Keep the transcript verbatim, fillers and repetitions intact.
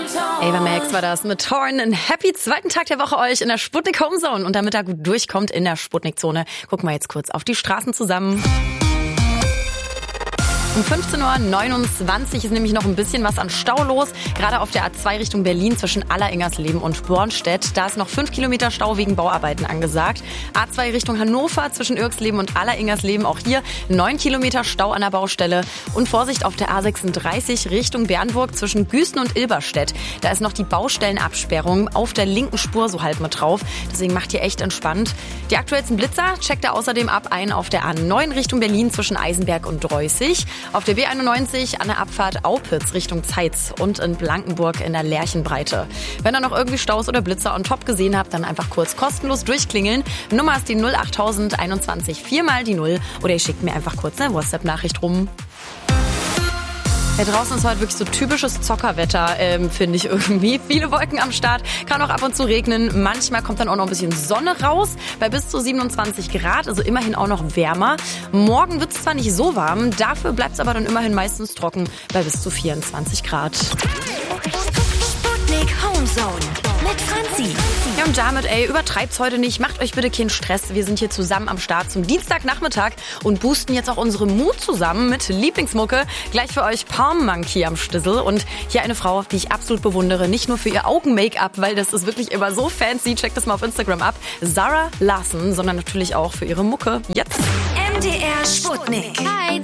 Ava Max war das mit Torn. Einen happy zweiten Tag der Woche euch in der Sputnik Homezone. Und damit er gut durchkommt in der Sputnik-Zone, gucken wir jetzt kurz auf die Straßen zusammen. Um fünfzehn Uhr neunundzwanzig ist nämlich noch ein bisschen was an Stau los. Gerade auf der A zwei Richtung Berlin zwischen Alleringers-Leben und Bornstedt. Da ist noch fünf Kilometer Stau wegen Bauarbeiten angesagt. A zwei Richtung Hannover zwischen Irksleben und Alleringers-Leben. Auch hier neun Kilometer Stau an der Baustelle. Und Vorsicht auf der A sechsunddreißig Richtung Bernburg zwischen Güsten und Ilberstedt. Da ist noch die Baustellenabsperrung auf der linken Spur so halb mit drauf. Deswegen macht ihr echt entspannt. Die aktuellsten Blitzer checkt ihr außerdem ab ein auf der A neun Richtung Berlin zwischen Eisenberg und Dreußig. Auf der B einundneunzig an der Abfahrt Aupitz Richtung Zeitz und in Blankenburg in der Lerchenbreite. Wenn ihr noch irgendwie Staus oder Blitzer on top gesehen habt, dann einfach kurz kostenlos durchklingeln. Nummer ist die null achttausend einundzwanzig, viermal die null. Oder ihr schickt mir einfach kurz eine WhatsApp-Nachricht rum. Ja, draußen ist heute wirklich so typisches Zockerwetter, ähm, finde ich irgendwie. Viele Wolken am Start, kann auch ab und zu regnen. Manchmal kommt dann auch noch ein bisschen Sonne raus, bei bis zu siebenundzwanzig Grad, also immerhin auch noch wärmer. Morgen wird es zwar nicht so warm, dafür bleibt es aber dann immerhin meistens trocken, bei bis zu vierundzwanzig Grad. Sputnik Homezone mit Franzi. Ja, und damit, ey, übertreibt's heute nicht. Macht euch bitte keinen Stress. Wir sind hier zusammen am Start zum Dienstagnachmittag und boosten jetzt auch unsere Mut zusammen mit Lieblingsmucke. Gleich für euch Palm Monkey am Stissel. Und hier eine Frau, die ich absolut bewundere. Nicht nur für ihr Augen-Make-up, weil das ist wirklich immer so fancy. Checkt das mal auf Instagram ab. Zara Larsson, sondern natürlich auch für ihre Mucke. Jetzt. M D R Sputnik. Hi.